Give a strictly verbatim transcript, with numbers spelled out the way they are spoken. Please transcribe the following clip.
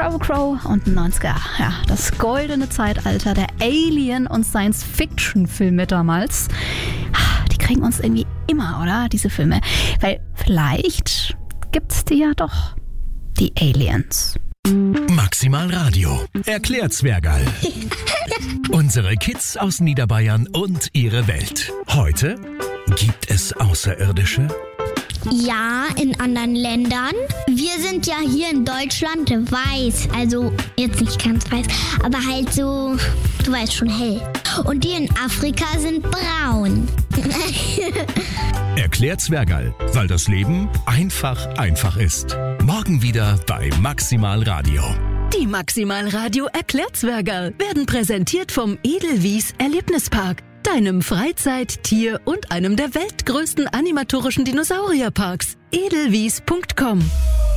Sheryl Crow und neunziger. Ja, das goldene Zeitalter der Alien- und Science-Fiction-Filme damals. Die kriegen uns irgendwie immer, oder? Diese Filme. Weil vielleicht gibt's die ja doch. Die Aliens. Maximal Radio. Erklärt Zwergerl. Unsere Kids aus Niederbayern und ihre Welt. Heute gibt es Außerirdische? Ja, in anderen Ländern. Wir sind ja hier in Deutschland weiß. Also jetzt nicht ganz weiß, aber halt so, du weißt schon, hell. Und die in Afrika sind braun. Erklärt Zwergerl, weil das Leben einfach einfach ist. Morgen wieder bei Maximal Radio. Die Maximal Radio Erklärt Zwergerl werden präsentiert vom Edelwies Erlebnispark, deinem Freizeit-, Tier- und einem der weltgrößten animatorischen Dinosaurierparks. edelwies punkt com